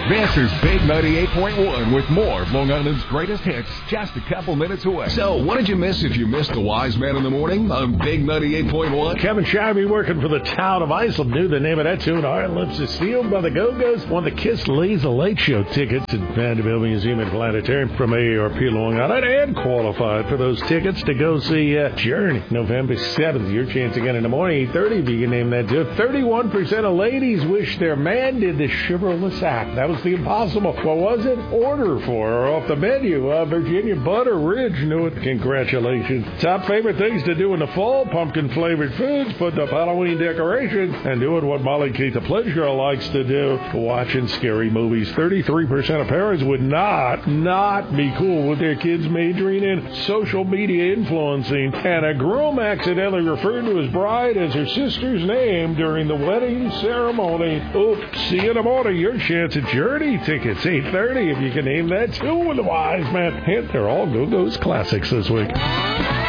This is Big 98.1 with more of Long Island's greatest hits just a couple minutes away. So, what did you miss if you missed the Wise Man in the Morning on Big 98.1? Kevin Shivey working for the town of Islip knew the name of that tune. Our Lips is Sealed by the Go-Go's. Won the Kiss Laser Late Show tickets at Vanderbilt Museum and Planetarium from AARP Long Island and qualified for those tickets to go see Journey November 7th. Your chance again in the morning, 8:30 if you can name that too. 31% of ladies wish their man did the chivalrous act. That was the impossible. What was it? Order for her off the menu. Virginia Butter Ridge knew it. Congratulations. Top favorite things to do in the fall: pumpkin-flavored foods, putting up Halloween decorations, and doing what Molly Kate the Pleasure likes to do, watching scary movies. 33% of parents would not be cool with their kids majoring in social media influencing, and a groom accidentally referred to his bride as her sister's name during the wedding ceremony. Oops. See you in the morning. Your chance at Journey tickets, 8:30 if you can name that too with the Wise Man. And they're all Go-Go's classics this week.